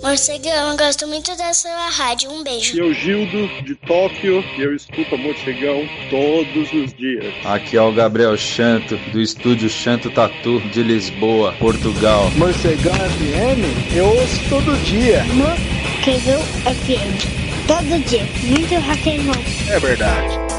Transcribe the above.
Morcegão, eu gosto muito da sua rádio. Um beijo. E eu, Gildo, de Tóquio, e eu escuto a Morcegão todos os dias. Aqui é o Gabriel Chanto, do estúdio Chanto Tatu, de Lisboa, Portugal. Morcegão FM, eu ouço todo dia. Morcegão FM, todo dia, muito rock and roll. É verdade.